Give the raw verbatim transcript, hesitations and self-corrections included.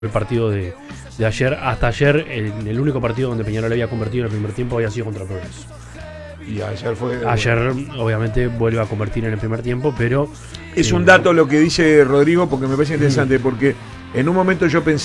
El partido de, de ayer, hasta ayer, el, el único partido donde Peñarol había convertido en el primer tiempo había sido contra Progreso. Y ayer fue. Ayer, obviamente, vuelve a convertir en el primer tiempo, pero. Es eh, un dato lo que dice Rodrigo, porque me parece interesante, porque en un momento yo pensé.